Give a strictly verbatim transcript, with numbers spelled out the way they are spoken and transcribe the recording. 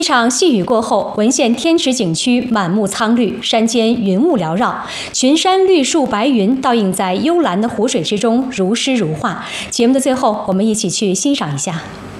一场细雨过后，文县天池景区满目苍绿，山间云雾缭绕，群山绿树白云倒映在幽蓝的湖水之中，如诗如画。节目的最后，我们一起去欣赏一下。